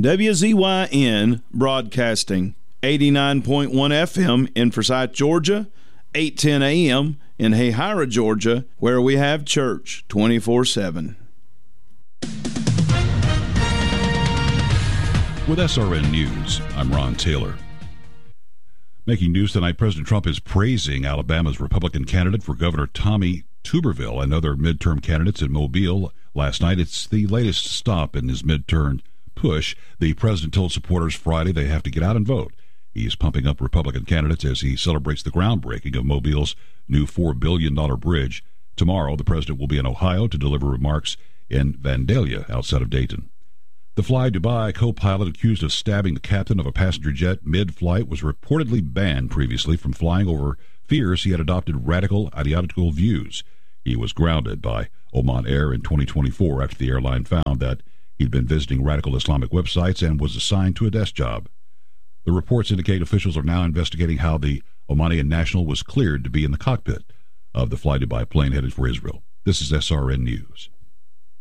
WZYN broadcasting 89.1 FM in Forsyth, Georgia, 810 AM in Hayhira, Georgia, where we have church 24/7. With SRN News, I'm Ron Taylor. Making news tonight, President Trump is praising Alabama's Republican candidate for governor Tommy Tuberville and other midterm candidates in Mobile last night. It's the latest stop in his midterm push. The president told supporters Friday they have to get out and vote. He's pumping up Republican candidates as he celebrates the groundbreaking of Mobile's new $4 billion bridge. Tomorrow, the president will be in Ohio to deliver remarks in Vandalia outside of Dayton. The Fly Dubai co-pilot accused of stabbing the captain of a passenger jet mid-flight was reportedly banned previously from flying over fears he had adopted radical ideological views. He was grounded by Oman Air in 2024 after the airline found that he'd been visiting radical Islamic websites and was assigned to a desk job. The reports indicate officials are now investigating how the Omanian national was cleared to be in the cockpit of the Fly Dubai plane headed for Israel. This is SRN News.